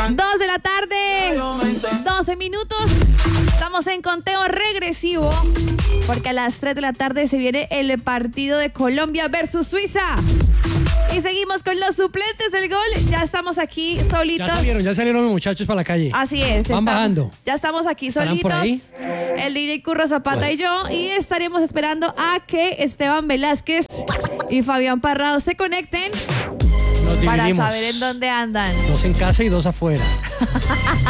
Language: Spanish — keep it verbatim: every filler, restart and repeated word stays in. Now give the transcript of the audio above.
Dos de la tarde, doce minutos. Estamos en conteo regresivo porque a las tres de la tarde se viene el partido de Colombia versus Suiza. Y seguimos con los suplentes del gol. Ya estamos aquí solitos. Ya salieron, ya salieron los muchachos para la calle. Así es. Van estamos, bajando. Ya estamos aquí ¿Estarán solitos. por ahí? El D J Curro Zapata bueno. y yo. Y estaremos esperando a que Esteban Velázquez y Fabián Parrado se conecten Nos para dividimos. saber en dónde andan. Dos en casa y dos afuera.